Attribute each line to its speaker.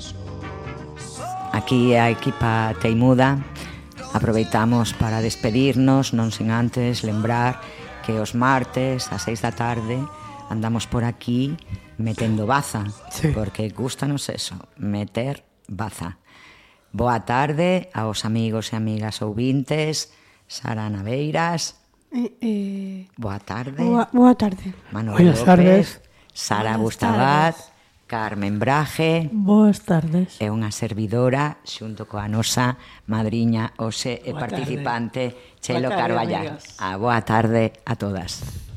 Speaker 1: Aquí a equipa Teimuda aproveitamos para despedirnos, non sen antes lembrar que os martes ás 6 da tarde andamos por aquí metendo baza, porque gustanos eso, meter baza. Boa tarde aos amigos e amigas ouvintes, Sara Naveiras. Boa tarde.
Speaker 2: Boa tarde.
Speaker 1: Manuel López, Sara Bustabat, Carmen Braje.
Speaker 3: Boas tardes.
Speaker 1: É unha servidora xunto coa nosa madriña hoxe e participante Chelo Carballal. Boa tarde a todas.